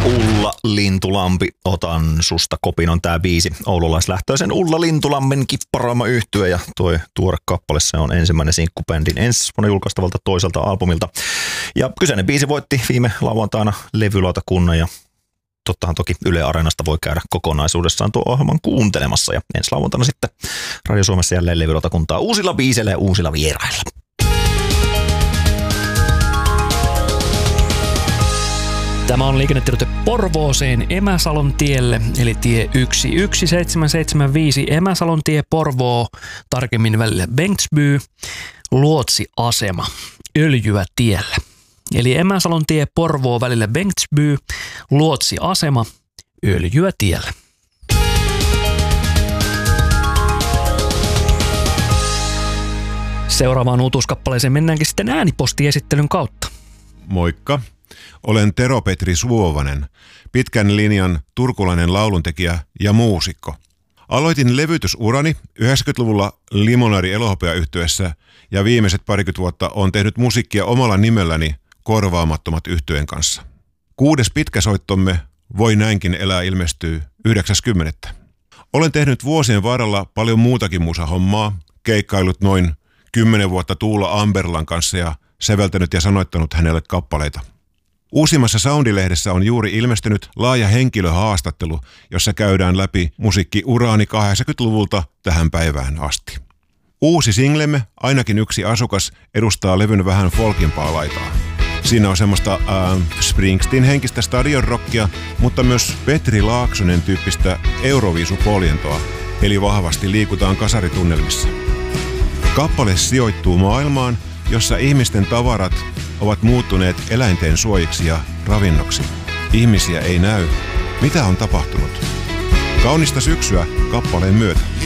Ulla Lintulampi, otan susta kopin on tää biisi. Oululaislähtöisen Ulla Lintulammen kipparaama yhtye ja toi tuore kappale, se on ensimmäinen sinkku bändin ensi vuonna julkaistavalta toiselta albumilta. Ja kyseinen biisi voitti viime lauantaina levylautakunnan ja tottahan toki Yle Areenasta voi käydä kokonaisuudessaan tuo ohjelman kuuntelemassa ja ensi lauantaina sitten Radio Suomessa jälleen levylautakuntaa uusilla biiseillä ja uusilla vierailla. Tämä on liikennetiedote Porvooseen Emäsalon tielle, eli tie 11775 Emäsalon tie Porvoo, tarkemmin välillä Bengtsby, luotsiasema, öljyä tiellä. Eli Emäsalon tie Porvoo välillä Bengtsby, luotsiasema, öljyä tiellä. Seuraavaan uutuuskappaleeseen mennäänkin sitten äänipostiesittelyn kautta. Moikka. Olen Tero Petri Suovanen, pitkän linjan turkulainen lauluntekijä ja muusikko. Aloitin levytysurani 90-luvulla Limonari Elohopea-yhtyeessä ja viimeiset parikymmentä vuotta olen tehnyt musiikkia omalla nimelläni Korvaamattomat yhtyeen kanssa. 6. pitkäsoittomme Voi näinkin elää ilmestyy 9.10. Olen tehnyt vuosien varrella paljon muutakin musahommaa, keikkailut noin 10 vuotta Tuula Amberlan kanssa ja säveltänyt ja sanoittanut hänelle kappaleita. Uusimmassa Soundi-lehdessä on juuri ilmestynyt laaja henkilöhaastattelu, jossa käydään läpi musiikkiuraani 80-luvulta tähän päivään asti. Uusi singlemme, Ainakin yksi asukas, edustaa levyn vähän folkimpaa laitaa. Siinä on semmoista Springsteen-henkistä stadionrockia, mutta myös Petri Laaksonen tyyppistä Euroviisupoljentoa, eli vahvasti liikutaan kasaritunnelmissa. Kappale sijoittuu maailmaan, jossa ihmisten tavarat ovat muuttuneet eläinten suojiksi ja ravinnoksi. Ihmisiä ei näy. Mitä on tapahtunut? Kaunista syksyä kappaleen myötä.